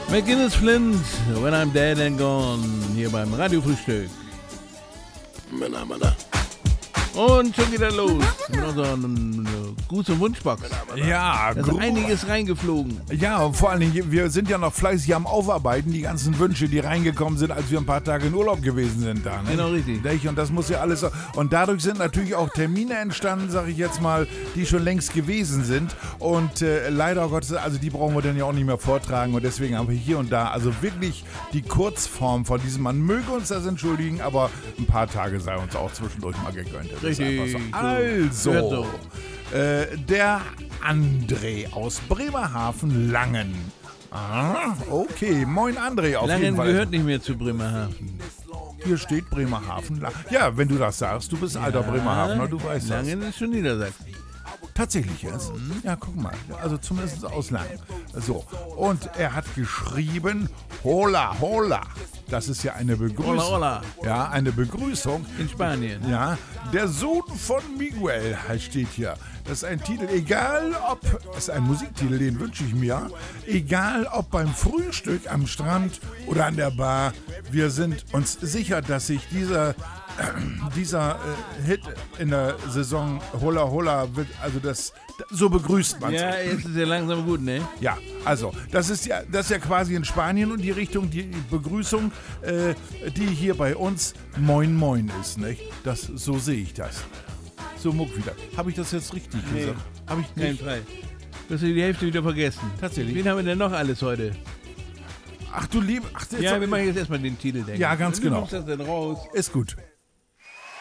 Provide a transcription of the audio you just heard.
McGinnis Flint, When I'm Dead and Gone, hier beim Radiofrühstück. Männer. Und schon wieder los mit unseren Gruß- und Wunschbox. Ja, da ist einiges reingeflogen. Ja, und vor allen Dingen, wir sind ja noch fleißig am Aufarbeiten, die ganzen Wünsche, die reingekommen sind, als wir ein paar Tage in Urlaub gewesen sind da. Ne? Genau, richtig. Und das muss ja alles... Und dadurch sind natürlich auch Termine entstanden, sag ich jetzt mal, die schon längst gewesen sind. Und leider Gottes, also die brauchen wir dann ja auch nicht mehr vortragen. Und deswegen haben wir hier und da also wirklich die Kurzform von diesem. Man möge uns das entschuldigen, aber ein paar Tage sei uns auch zwischendurch mal gegönnt. Das Richtig. so. Also, der André aus Bremerhaven Langen. Ah, okay. Moin André auf Langen jeden Fall. gehört nicht mehr zu Bremerhaven. Hier steht Bremerhaven. Ja, wenn du das sagst, du bist alter Bremerhavener, du weißt das. Langen ist schon Niedersachsen. Tatsächlich jetzt? Ja, guck mal. Also zumindest aus Langen. So. Und er hat geschrieben, Hola, hola. Das ist ja eine Begrüßung. Hola, hola. Ja, eine Begrüßung. In Spanien. Ja, der Sohn von Miguel steht hier. Das ist ein Titel, egal ob, das ist ein Musiktitel, den wünsche ich mir, egal ob beim Frühstück am Strand oder an der Bar, wir sind uns sicher, dass sich dieser Hit in der Saison Hola Hola wird, also das, so begrüßt man es. Ja, jetzt ist ja langsam gut, ne? Ja, also das ist ja quasi in Spanien und die Richtung, die Begrüßung, die hier bei uns Moin Moin ist, nicht? So sehe ich das. So muck wieder. Habe ich das jetzt richtig gesagt? Habe ich nicht? Kein Frei. Du hast die Hälfte wieder vergessen. Tatsächlich. Wen haben wir denn noch alles heute? Ach du liebe... Ach, Ja, wir machen jetzt erstmal den Titel, denke ich. Ja, ganz genau. Wie kommst du das denn raus? Ist gut.